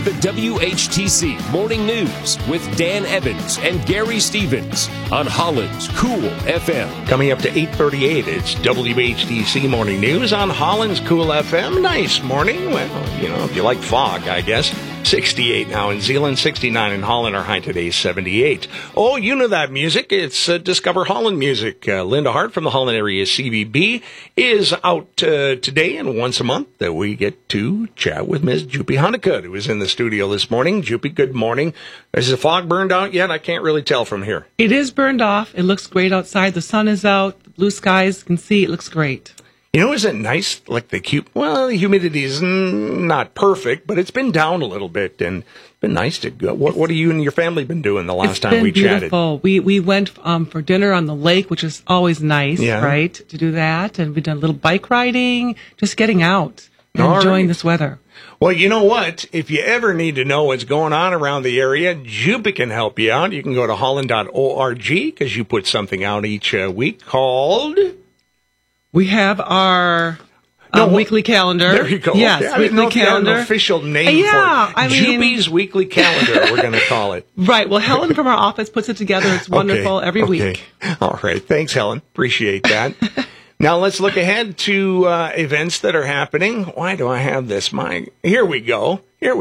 the WHTC Morning News with Dan Evans and Gary Stevens on Holland's Cool FM. Coming up to 8:38, it's WHTC Morning News on Holland's Cool FM. Nice morning. Well, you know, if you like fog, I guess. 68 now in Zeeland, 69 in Holland. Our high today is 78. Oh, you know that music. It's Discover Holland Music. Linda Hart from the Holland area CVB is out today, and once a month we get to chat with Ms. Joopie Honeycutt, who is in the studio this morning. Joopie, good morning. Is the fog burned out yet? I can't really tell from here. It is burned off. It looks great outside. The sun is out. The blue skies, you can see it looks great. You know, isn't it nice? Like the humidity is not perfect, but it's been down a little bit, and it's been nice to go. What have you and your family been doing the last time we chatted? It's been beautiful. We went for dinner on the lake, which is always nice, right, to do that. And we've done a little bike riding, just getting out and enjoying this weather. Well, you know what? If you ever need to know what's going on around the area, Joopie can help you out. You can go to holland.org because you put something out each week called... We have our weekly calendar. There you go. Yes, okay. weekly calendar. An official name for it. Joopie's weekly calendar, we're going to call it. Right. Well, Helen from our office puts it together. It's wonderful every week. All right. Thanks, Helen. Appreciate that. Now let's look ahead to events that are happening. Why do I have this? Here we go.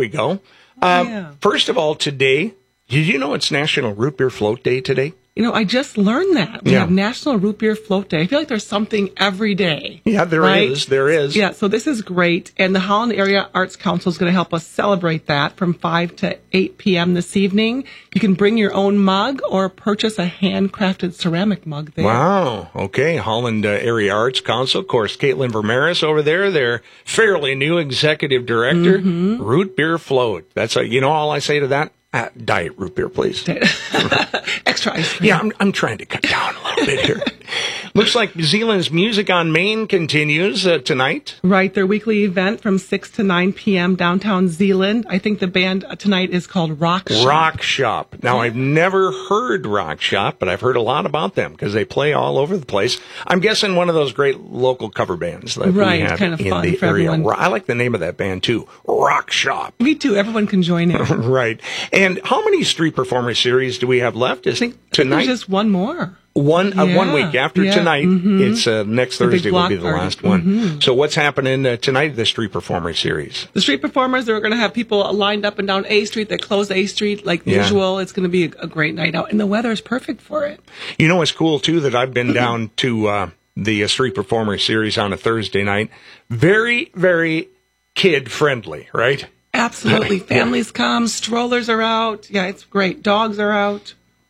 First of all, today, did you know it's National Root Beer Float Day today? You know, I just learned that. We have National Root Beer Float Day. I feel like there's something every day. Yeah, there is. There is. Yeah, so this is great. And the Holland Area Arts Council is going to help us celebrate that from 5 to 8 p.m. this evening. You can bring your own mug or purchase a handcrafted ceramic mug there. Wow. Okay. Holland Area Arts Council. Of course, Caitlin Vermeris over there, their fairly new executive director. Mm-hmm. Root Beer Float. That's all I say to that? Diet root beer, please. Extra ice cream. Yeah, I'm trying to cut down a little bit here. Looks like Zeeland's Music on Main continues tonight. Right, their weekly event from 6 to 9 p.m. downtown Zeeland. I think the band tonight is called Rock Shop. Rock Shop. Now, I've never heard Rock Shop, but I've heard a lot about them because they play all over the place. I'm guessing one of those great local cover bands that we have kind of in fun the for area. everyone. I like the name of that band, too. Rock Shop. Me too. Everyone can join in. Right. And how many street performer series do we have left? I think tonight? There's just one more. One week after tonight. Mm-hmm. It's next Thursday will be the last one. Mm-hmm. So what's happening tonight at the Street Performer Series? The Street Performers, they're going to have people lined up and down A Street. They close A Street like usual. It's going to be a great night out, and the weather is perfect for it. You know, it's cool, too, that I've been down to the Street Performer Series on a Thursday night. Very, very kid-friendly, right? Absolutely. Families come, strollers are out. Yeah, it's great. Dogs are out.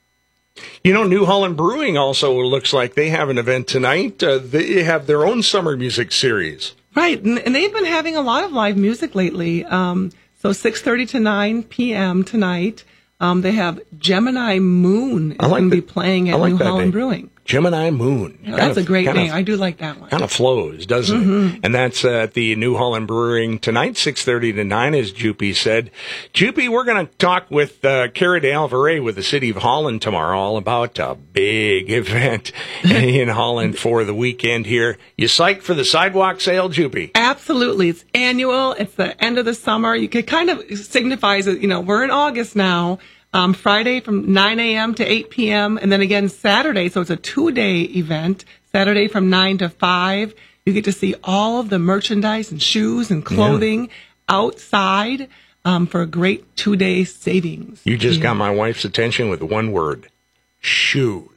You know, New Holland Brewing also looks like they have an event tonight. They have their own summer music series. Right, and they've been having a lot of live music lately. So 6:30 to 9 p.m. tonight. They have Gemini Moon is going to be playing at New Holland Brewing. Gemini Moon. Yeah, that's a great name. I do like that one. Kind of flows, doesn't it? And that's at the New Holland Brewing tonight, 6:30 to 9, as Joopie said. Joopie, we're going to talk with Cara de Alvarez with the City of Holland tomorrow all about a big event in Holland for the weekend here. You psyched for the sidewalk sale, Joopie? Absolutely. It's annual. It's the end of the summer. You could kind of signifies that, we're in August now. Friday from 9 a.m. to 8 p.m. and then again Saturday. So it's a 2-day event. Saturday from 9 to 5. You get to see all of the merchandise and shoes and clothing outside for a great 2-day savings. You just got my wife's attention with one word. Shoes.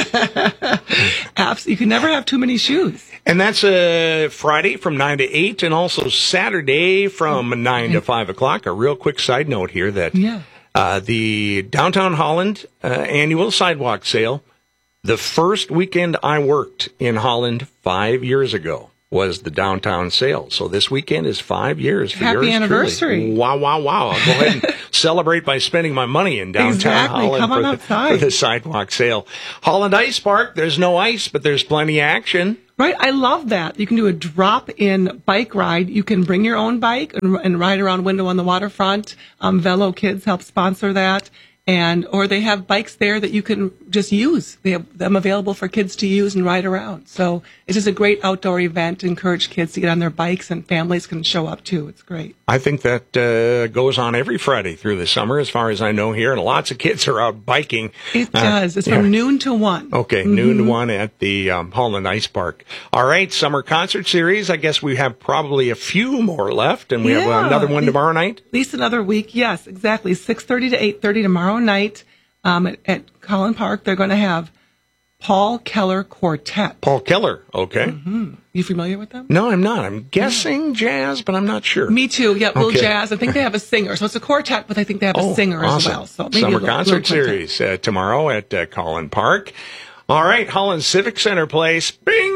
You can never have too many shoes. And that's Friday from 9 to 8 and also Saturday from 9 to 5 o'clock. A real quick side note here that... the Downtown Holland annual sidewalk sale, the first weekend I worked in Holland 5 years ago was the downtown sale. So this weekend is 5 years for Happy anniversary. Truly. Wow. I'll go ahead and celebrate by spending my money in downtown Holland Come on outside. for the sidewalk sale. Holland Ice Park, there's no ice, but there's plenty of action. Right, I love that. You can do a drop-in bike ride. You can bring your own bike and ride around Window on the Waterfront. Velo Kids help sponsor that. or they have bikes there that you can just use. They have them available for kids to use and ride around. So it's just a great outdoor event to encourage kids to get on their bikes, and families can show up too. It's great. I think that goes on every Friday through the summer, as far as I know here, and lots of kids are out biking. It does. It's from noon to 1. Okay, noon to 1 at the Holland Ice Park. All right, summer concert series. I guess we have probably a few more left, and we have another one tomorrow night? At least another week, yes, exactly. 6:30 to 8:30 tomorrow night at Collin Park. They're going to have Paul Keller Quartet. Paul Keller, okay. Mm-hmm. You familiar with them? No, I'm not. I'm guessing jazz, but I'm not sure. Me too. Yeah, little jazz. I think they have a singer. So it's a quartet, but I think they have a singer as well. So maybe summer concert series tomorrow at Collin Park. All right, Holland Civic Center Place.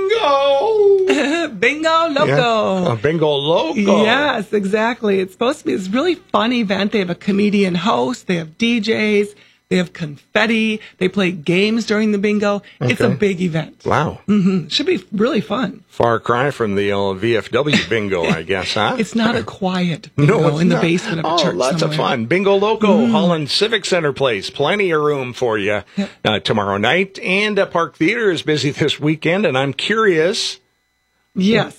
Bingo! Bingo Loco. Yeah, Bingo Loco. Yes, exactly. It's supposed to be this really fun event. They have a comedian host. They have DJs. They have confetti. They play games during the bingo. Okay. It's a big event. Wow. Mm-hmm. Should be really fun. Far cry from the old VFW bingo, I guess, huh? It's not a quiet bingo in the basement of a church lots somewhere. of fun. Bingo Loco, Holland Civic Center Place. Plenty of room for you tomorrow night. And Park Theater is busy this weekend, and I'm curious... Yes,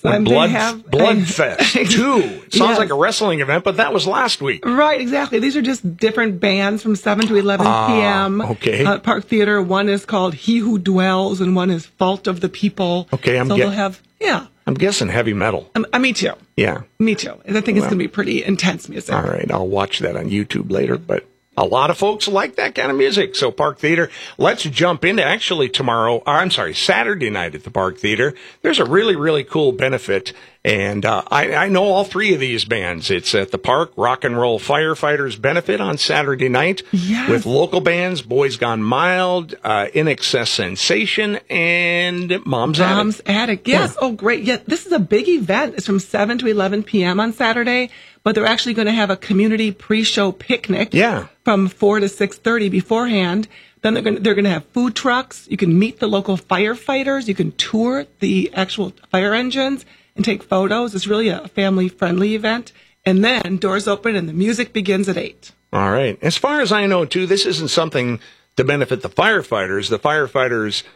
Bloodfest 2. It sounds like a wrestling event, but that was last week. Right, exactly. These are just different bands from 7 to 11 p.m. Okay. Park Theater. One is called He Who Dwells, and one is Fault of the People. Okay, they'll have I'm guessing heavy metal. Me too. Yeah, me too. I think it's going to be pretty intense music. All right, I'll watch that on YouTube later, but. A lot of folks like that kind of music. So Park Theater, let's jump into actually Saturday night at the Park Theater. There's a really, really cool benefit. And I know all three of these bands. It's at the park, Rock and Roll Firefighters benefit on Saturday night with local bands, Boys Gone Mild, In Excess Sensation, and Mom's Attic. Yes. Yeah. Oh, great. Yeah, this is a big event. It's from 7 to 11 p.m. on Saturday, but they're actually going to have a community pre-show picnic from 4 to 6:30 beforehand. Then they're going to have food trucks. You can meet the local firefighters. You can tour the actual fire engines and take photos. It's really a family-friendly event. And then doors open and the music begins at 8. All right. As far as I know, too, this isn't something to benefit the firefighters. The firefighters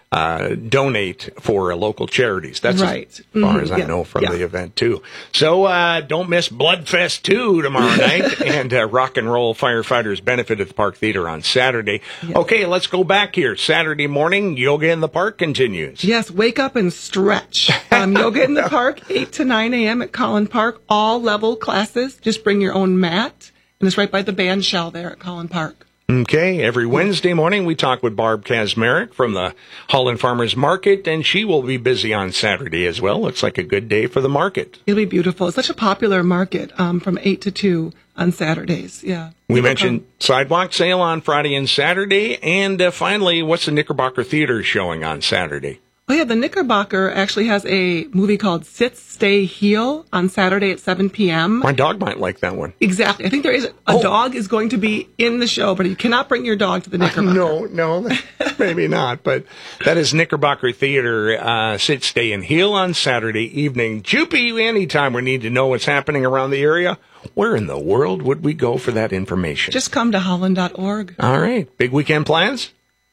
donate for local charities. That's as far as I know from the event, too. So don't miss Bloodfest 2 tomorrow night and Rock and Roll Firefighters benefit at the Park Theater on Saturday. Okay, let's go back here. Saturday morning, Yoga in the Park continues. Yes, wake up and stretch. Yoga in the Park, 8 to 9 a.m. at Collin Park. All level classes. Just bring your own mat. And it's right by the band shell there at Collin Park. Okay, every Wednesday morning we talk with Barb Kazmarek from the Holland Farmers Market, and she will be busy on Saturday as well. Looks like a good day for the market. It'll be beautiful. It's such a popular market from 8 to 2 on Saturdays. Yeah. We mentioned sidewalk sale on Friday and Saturday, and finally, what's the Knickerbocker Theater showing on Saturday? Oh, yeah, the Knickerbocker actually has a movie called Sit, Stay, Heal on Saturday at 7 p.m. My dog might like that one. Exactly. I think there is a dog is going to be in the show, but you cannot bring your dog to the Knickerbocker. No, maybe not. But that is Knickerbocker Theater, Sit, Stay, and Heal on Saturday evening. Jupy, anytime we need to know what's happening around the area, where in the world would we go for that information? Just come to holland.org. All right. Big weekend plans?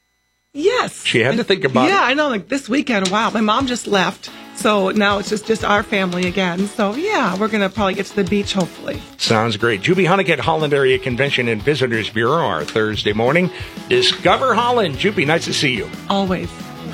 Yes. She had to think about it. Yeah, I know. Like this weekend, wow, my mom just left. So now it's just our family again. So yeah, we're going to probably get to the beach, hopefully. Sounds great. Juby Hunnicutt, Holland Area Convention and Visitors Bureau, our Thursday morning. Discover Holland. Juby, nice to see you. Always.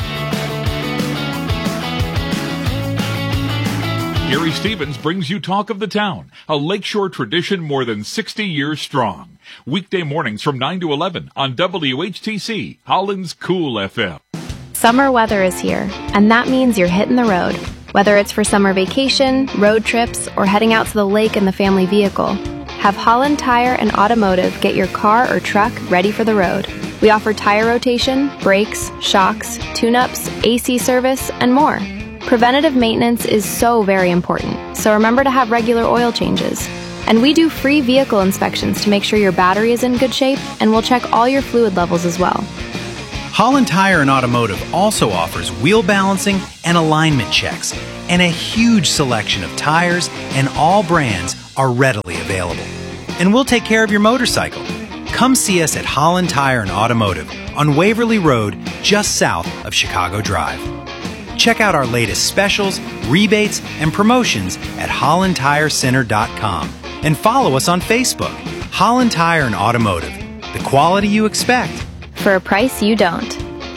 Gary Stevens brings you Talk of the Town, a lakeshore tradition more than 60 years strong. Weekday mornings from 9 to 11 on WHTC, Holland's Cool FM. Summer weather is here, and that means you're hitting the road. Whether it's for summer vacation, road trips, or heading out to the lake in the family vehicle, have Holland Tire and Automotive get your car or truck ready for the road. We offer tire rotation, brakes, shocks, tune-ups, AC service, and more. Preventative maintenance is so very important, so remember to have regular oil changes. And we do free vehicle inspections to make sure your battery is in good shape, and we'll check all your fluid levels as well. Holland Tire and Automotive also offers wheel balancing and alignment checks, and a huge selection of tires and all brands are readily available. And we'll take care of your motorcycle. come see us at Holland Tire and Automotive on Waverly Road, just south of Chicago Drive. Check out our latest specials, rebates, and promotions at hollandtirecenter.com and follow us on Facebook. Holland Tire and Automotive, the quality you expect For a price you don't.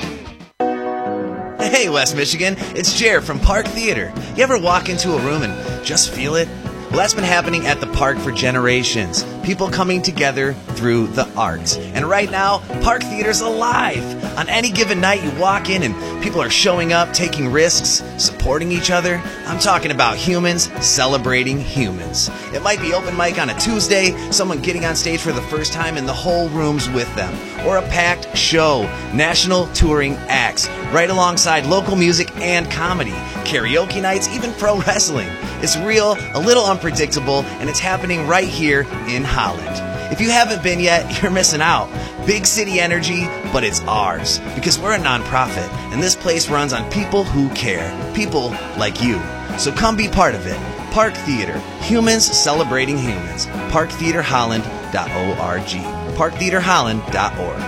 Hey, West Michigan, it's Jared from Park Theater. You ever walk into a room and just feel it? Well, that's been happening at the park for generations. People coming together through the arts. And right now, Park Theater's alive. On any given night, you walk in and people are showing up, taking risks, supporting each other. I'm talking about humans celebrating humans. It might be open mic on a Tuesday, someone getting on stage for the first time and the whole room's with them. Or a packed show, national touring acts, right alongside local music and comedy, karaoke nights, even pro wrestling. It's real, a little unpredictable, and it's happening right here in Holland. If you haven't been yet, you're missing out. Big city energy, but it's ours. Because we're a nonprofit, and this place runs on people who care. People like you. So come be part of it. Park Theater. Humans celebrating humans. ParkTheaterHolland.org. ParkTheaterHolland.org.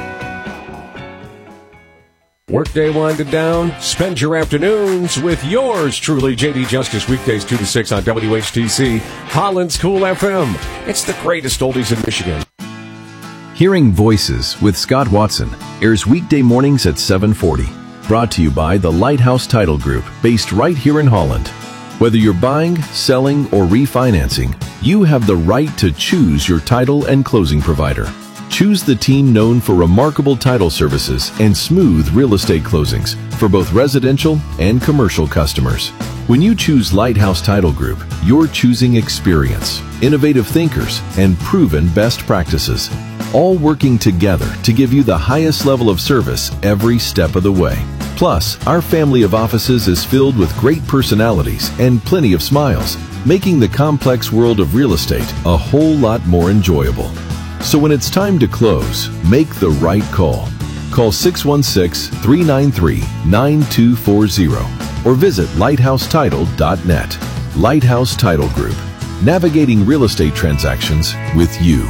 Workday winding down. Spend your afternoons with yours truly, JD Justice, weekdays 2 to 6 on WHTC, Holland's Cool FM. It's the greatest oldies in Michigan. Hearing Voices with Scott Watson airs weekday mornings at 7:40. Brought to you by the Lighthouse Title Group, based right here in Holland. Whether you're buying, selling, or refinancing, you have the right to choose your title and closing provider. Choose the team known for remarkable title services and smooth real estate closings for both residential and commercial customers. When you choose Lighthouse Title Group, you're choosing experience, innovative thinkers, and proven best practices, all working together to give you the highest level of service every step of the way. Plus, our family of offices is filled with great personalities and plenty of smiles, making the complex world of real estate a whole lot more enjoyable. So when it's time to close, make the right call. Call 616-393-9240 or visit lighthousetitle.net. Lighthouse Title Group, navigating real estate transactions with you.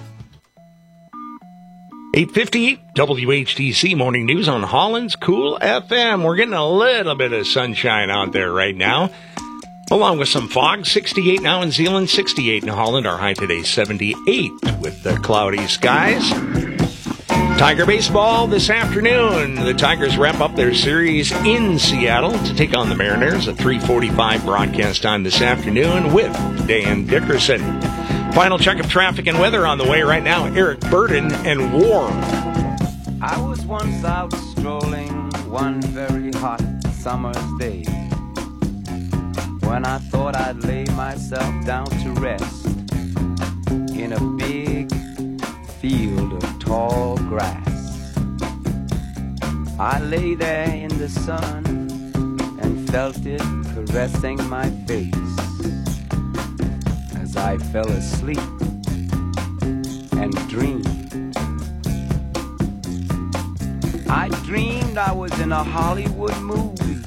8:50 WHTC Morning News on Holland's Cool FM. We're getting a little bit of sunshine out there right now, along with some fog. 68 now in Zeeland, 68 in Holland. Our high today 78 with the cloudy skies. Tiger baseball this afternoon. The Tigers wrap up their series in Seattle to take on the Mariners. A 3:45 broadcast time this afternoon with Dan Dickerson. Final check of traffic and weather on the way right now. Eric Burden and War. I was once out strolling one very hot summer's day, when I thought I'd lay myself down to rest in a big field of tall grass. I lay there in the sun and felt it caressing my face as I fell asleep and dreamed. I dreamed I was in a Hollywood movie.